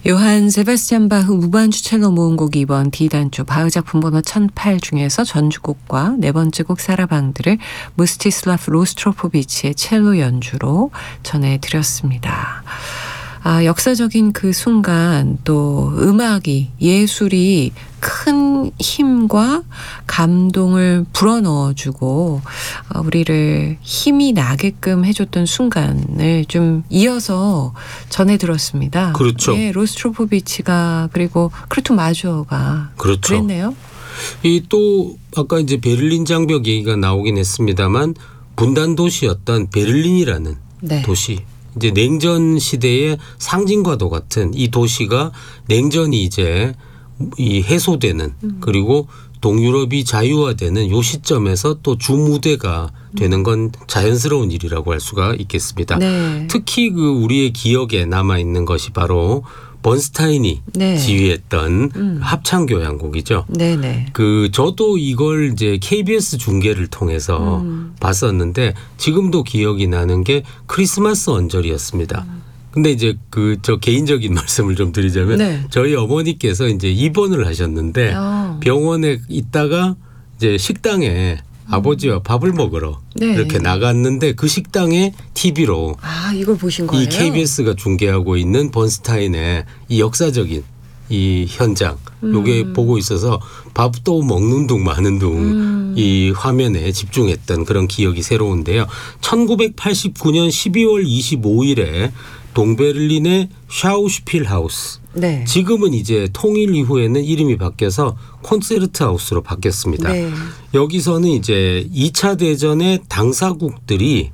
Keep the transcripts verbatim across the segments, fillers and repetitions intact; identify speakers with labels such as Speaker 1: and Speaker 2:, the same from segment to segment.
Speaker 1: 요한 세바스찬 바흐 무반주 첼로 모음곡 이 번 D단조 바흐 작품 번호 천팔 중에서 전주곡과 네 번째 곡 사라방드를 무스티슬라프 로스트로포비치의 첼로 연주로 전해드렸습니다. 아, 역사적인 그 순간 또 음악이 예술이 큰 힘과 감동을 불어넣어주고 우리를 힘이 나게끔 해줬던 순간을 좀 이어서 전해들었습니다.
Speaker 2: 그렇죠.
Speaker 1: 예, 로스트로포비치가 그리고 크루토 마주어가
Speaker 2: 그렇죠.
Speaker 1: 그랬네요.
Speaker 2: 이 또 아까 이제 베를린 장벽 얘기가 나오긴 했습니다만 분단 도시였던 베를린이라는
Speaker 1: 네.
Speaker 2: 도시. 이제 냉전 시대의 상징과도 같은 이 도시가 냉전이 이제 이 해소되는 음. 그리고 동유럽이 자유화되는 요 시점에서 또 주무대가 되는 건 자연스러운 일이라고 할 수가 있겠습니다.
Speaker 1: 네.
Speaker 2: 특히 그 우리의 기억에 남아 있는 것이 바로 번스타인이
Speaker 1: 네.
Speaker 2: 지휘했던
Speaker 1: 음.
Speaker 2: 합창 교향곡이죠.
Speaker 1: 네네.
Speaker 2: 그 저도 이걸 이제 케이비에스 중계를 통해서 음. 봤었는데 지금도 기억이 나는 게 크리스마스 언저리였습니다. 음. 근데 이제 그 저 개인적인 말씀을 좀 드리자면 네. 저희 어머니께서 이제 입원을 하셨는데 어. 병원에 있다가 이제 식당에 음. 아버지와 밥을 먹으러 네. 이렇게 나갔는데 그 식당에 티비로
Speaker 1: 아, 이걸 보신 거예요?
Speaker 2: 이 케이비에스가 중계하고 있는 번스타인의 이 역사적인 이 현장 음. 요게 보고 있어서 밥도 먹는 둥 마는 둥 이 음. 화면에 집중했던 그런 기억이 새로운데요. 천구백팔십구 년 십이월 이십오일에 동베를린의 샤우슈필하우스 네. 지금은 이제 통일 이후에는 이름이 바뀌어서 콘체르트 하우스로 바뀌었습니다. 네. 여기서는 이제 이 차 대전의 당사국들이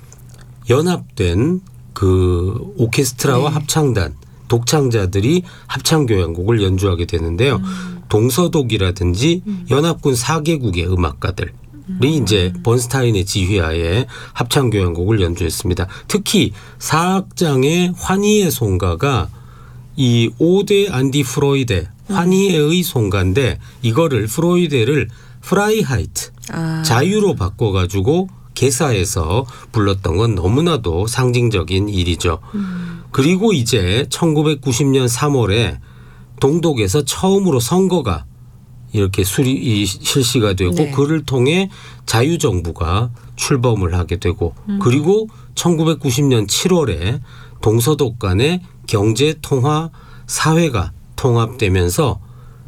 Speaker 2: 연합된 그 오케스트라와 네. 합창단 독창자들이 합창교향곡을 연주하게 되는데요. 음. 동서독이라든지 음. 연합군 사 개국의 음악가들 이 이제 번스타인의 지휘하에 합창교향곡을 연주했습니다. 특히 사악장의 환희의 송가가 이 오데 안디 프로이데 환희의 송가인데 이거를 프로이데를 프라이하이트 아. 자유로 바꿔가지고 개사해서 불렀던 건 너무나도 상징적인 일이죠. 음. 그리고 이제 천구백구십 년 삼월에 동독에서 처음으로 선거가 이렇게 수리 실시가 되고 네. 그를 통해 자유정부가 출범을 하게 되고 음. 그리고 천구백구십 년 칠월에 동서독 간의 경제통화 사회가 통합되면서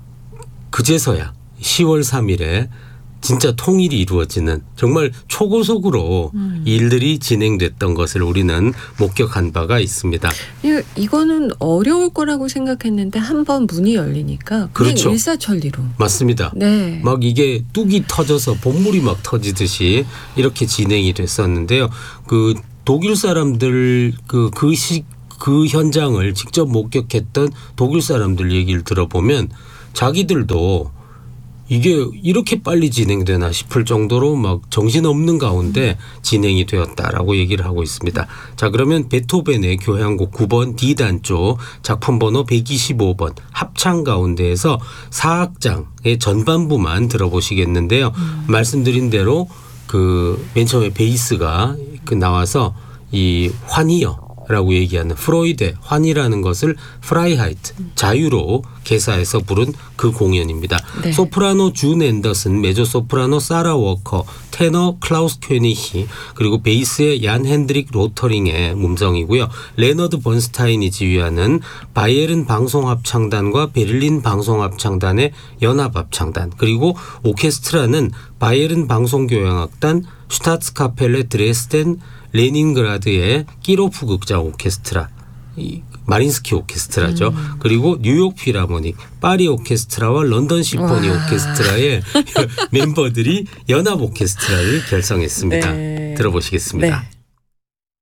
Speaker 2: 그제서야 시월 삼일에 진짜 통일이 이루어지는 정말 초고속으로 음. 일들이 진행됐던 것을 우리는 목격한 바가 있습니다.
Speaker 1: 이거는 어려울 거라고 생각했는데 한번 문이 열리니까 그냥
Speaker 2: 그렇죠.
Speaker 1: 일사천리로.
Speaker 2: 맞습니다. 네. 막 이게 뚝이 터져서 본물이 막 터지듯이 이렇게 진행이 됐었는데요. 그 독일 사람들 그 그 시 그 현장을 직접 목격했던 독일 사람들 얘기를 들어보면 자기들도 이게 이렇게 빨리 진행되나 싶을 정도로 막 정신없는 가운데 진행이 되었다라고 얘기를 하고 있습니다. 자, 그러면 베토벤의 교향곡 구 번 D단조 작품 번호 백이십오 번 합창 가운데에서 사악장의 전반부만 들어보시겠는데요. 음. 말씀드린 대로 그 맨 처음에 베이스가 그 나와서 이 환희여 라고 얘기하는 프로이데 환이라는 것을 프라이하이트 자유로 개사해서 부른 그 공연입니다. 네. 소프라노 준 앤더슨, 메조소프라노 사라 워커, 테너 클라우스 퀘니히 그리고 베이스의 얀 핸드릭 로터링의 음성이고요. 레너드 번스타인이 지휘하는 바이에른 방송합창단과 베를린 방송합창단의 연합합창단 그리고 오케스트라는 바이에른 방송교향악단 슈타츠카펠레 드레스덴 레닌그라드의 끼로프 극장 오케스트라, 이 마린스키 오케스트라죠. 음. 그리고 뉴욕 필하모닉, 파리 오케스트라와 런던 심포니 와. 오케스트라의 멤버들이 연합 오케스트라를 결성했습니다. 네. 들어보시겠습니다. 네.